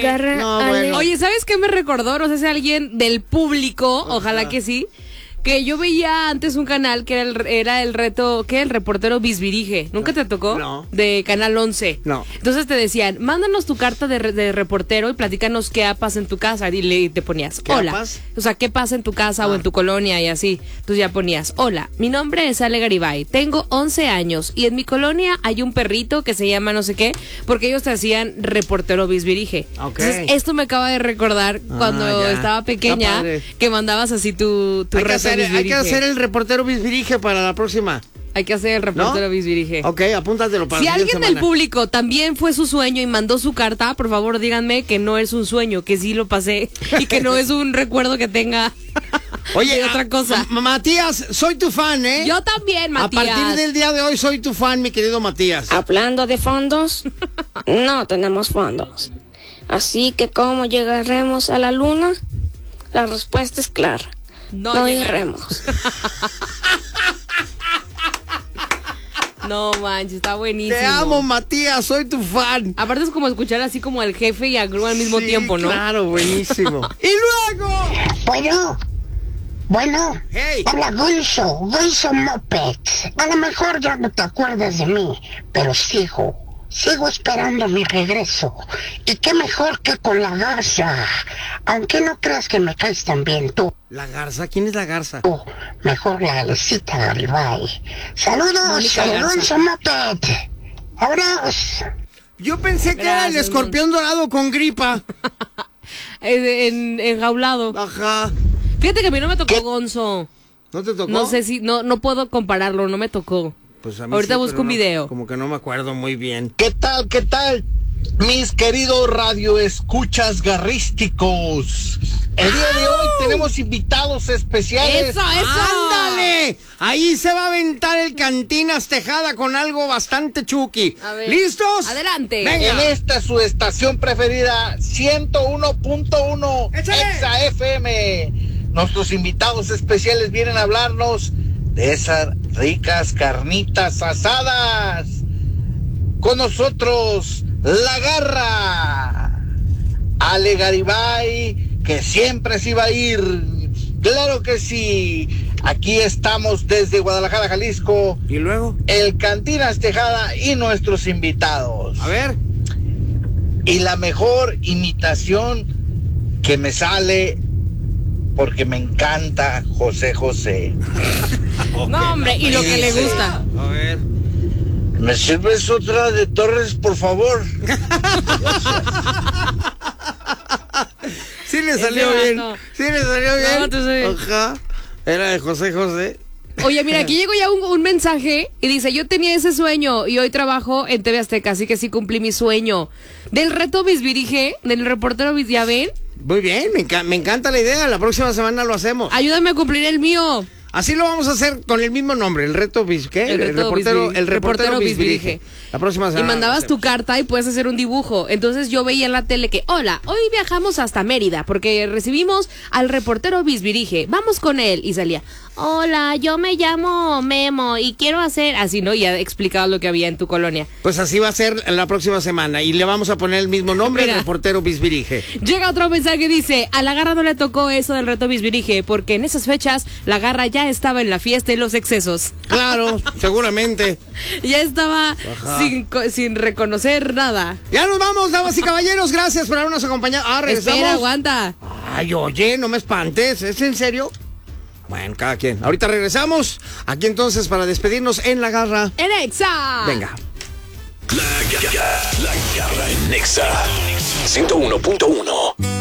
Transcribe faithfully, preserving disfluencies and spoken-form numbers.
Garra, No, Ale. bueno. Oye, ¿sabes qué me recordó? No sé si alguien del público, ojalá que sí, que yo veía antes un canal que era el, era el reto, ¿qué? El reportero Bisbirige. ¿Nunca te tocó? No. De Canal once. No. Entonces te decían, mándanos tu carta de, re- de reportero y platícanos qué pasa en tu casa. Y le, te ponías, ¿Qué hola. apas? O sea, qué pasa en tu casa o en tu colonia y así. Entonces ya ponías, hola, mi nombre es Ale Garibay, tengo once años y en mi colonia hay un perrito que se llama no sé qué, porque ellos te hacían reportero Bisbirige. Ok. Entonces esto me acaba de recordar cuando ya. estaba Está pequeña, padre. que mandabas así tu, tu Hay que, reto hacer, hay que Bisbirige. hacer el reportero Bisbirige para la próxima. Hay que hacer el reportero ¿No? Bisbirige. Ok, apúntatelo para Si la siguiente alguien del semana. público también fue su sueño y mandó su carta, por favor díganme que no es un sueño, que sí lo pasé y que no es un recuerdo que tenga Oye, de otra a- cosa. M- Matías, soy tu fan, ¿eh? Yo también, Matías. A partir del día de hoy soy tu fan, mi querido Matías. Hablando de fondos, no tenemos fondos. Así que, ¿cómo llegaremos a la luna? La respuesta es clara. No No llegaremos. llegaremos. No manches, está buenísimo. Te amo, Matías, soy tu fan. Aparte es como escuchar así como al jefe y a Gru al mismo Sí, tiempo, ¿no? Claro, buenísimo. Y luego. Bueno, bueno, Hey. habla Gonzo, Gonzo Moped. A lo mejor ya no te acuerdas de mí, pero sigo, sigo esperando mi regreso. Y qué mejor que con la garza. Aunque no creas que me caes tan bien tú, La garza, ¿quién es la garza? mejor la Alecita Garibay. Saludos, Mónica al Garza. Gonzo Moped. Abrazos. Yo pensé que era el Gracias, escorpión dorado con gripa. Eh, En, enjaulado. Ajá. Fíjate que a mí no me tocó Gonzo. ¿No te tocó? No sé si, no, no puedo compararlo, no me tocó. Pues a mí Ahorita sí, busco pero un no, video. Como que no me acuerdo muy bien. ¿Qué tal, qué tal? Mis queridos radioescuchas garrísticos. El día de hoy tenemos invitados especiales. ¡Eso, eso! ¡Ándale! Ahí se va a aventar el Cantinas Tejada con algo bastante chuki. A ver. ¿Listos? Adelante. Venga. En esta su estación preferida, ciento uno punto uno ¡Échale! Exa F M. Nuestros invitados especiales vienen a hablarnos de esas ricas carnitas asadas. Con nosotros, La Garra, Ale Garibay, que siempre se iba a ir. Claro que sí. Aquí estamos desde Guadalajara, Jalisco. ¿Y luego? El Cantinas Tejada y nuestros invitados. A ver. Y la mejor imitación que me sale, porque me encanta José José. No, hombre, y lo que le gusta. A ver. ¿Me sirves otra de Torres, por favor? Sí le salió Ese bien. vato. Sí le salió bien. No, tú sí. Ajá. Era de José José. Oye, mira, aquí llegó ya un, un mensaje y dice, yo tenía ese sueño y hoy trabajo en T V Azteca, así que sí cumplí mi sueño. Del reto Bisbirige, del reportero Bis, ¿ya ven? Muy bien, me, enca- me encanta la idea. La próxima semana lo hacemos. Ayúdame a cumplir el mío. Así lo vamos a hacer con el mismo nombre, el reto bis, ¿qué? El reto reportero, Bisbirige. el reportero Reportero Bisbirige. Bisbirige. La próxima Y semana. mandabas lo tu hacemos. carta y puedes hacer un dibujo. Entonces yo veía en la tele que, hola, hoy viajamos hasta Mérida porque recibimos al reportero Bisbirige. Vamos con él. Y salía, hola, yo me llamo Memo y quiero hacer... Así, ¿no? Y ya explicaba lo que había en tu colonia. Pues así va a ser la próxima semana y le vamos a poner el mismo nombre, Mira. el reportero Bisbirige. Llega otro mensaje que dice, a la Garra no le tocó eso del reto Bisbirige porque en esas fechas la Garra ya estaba en la fiesta y los excesos. Claro, seguramente. Ya estaba Ajá. sin, co- sin reconocer nada. Ya nos vamos, damas y caballeros. Gracias por habernos acompañado. Ah, regresamos. Espera, aguanta. Ay, oye, no me espantes. ¿Es en serio? Bueno, cada quien. Ahorita regresamos. Aquí entonces para despedirnos en La Garra. En Exa. Venga. La Garra, la Garra en Nexa ciento uno punto uno.